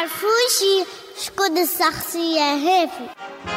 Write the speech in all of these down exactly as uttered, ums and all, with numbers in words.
تعرفوش شكون الشخصية هذه؟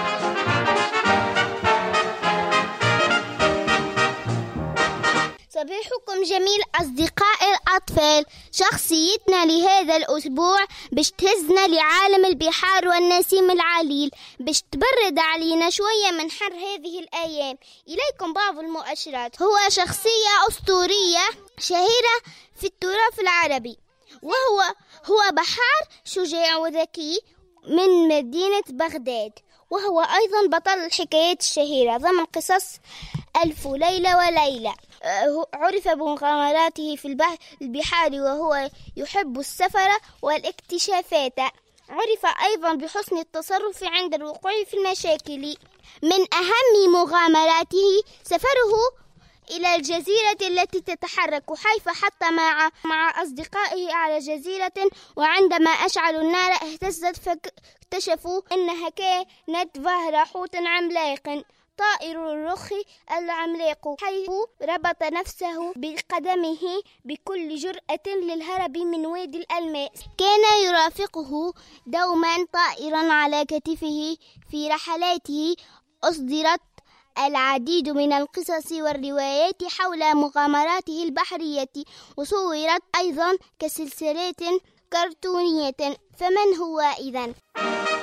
صباحكم جميل أصدقاء الأطفال. شخصيتنا لهذا الأسبوع باش تهزنا لعالم البحار والنسيم العليل، باش تبرد علينا شوية من حر هذه الأيام. إليكم بعض المؤشرات. هو شخصية أسطورية شهيرة في التراث العربي، وهو هو بحار شجاع وذكي من مدينة بغداد، وهو أيضا بطل الحكايات الشهيرة ضمن قصص ألف ليلة وليلة. عرف بمغامراته في البحار وهو يحب السفر والاكتشافات. عرف أيضا بحسن التصرف عند الوقوع في المشاكل. من أهم مغامراته سفره إلى الجزيرة التي تتحرك، حيث حط مع مع أصدقائه على جزيرة، وعندما أشعلوا النار اهتزت فاكتشفوا أنها كانت ظهر حوت عملاق طائر الرخ العملاق، حيث ربط نفسه بقدمه بكل جرأة للهرب من وادي الألماس. كان يرافقه دوما طائرا على كتفه في رحلاته. أصدرت العديد من القصص والروايات حول مغامراته البحرية، وصورت أيضا كسلسلات كرتونية. فمن هو إذن؟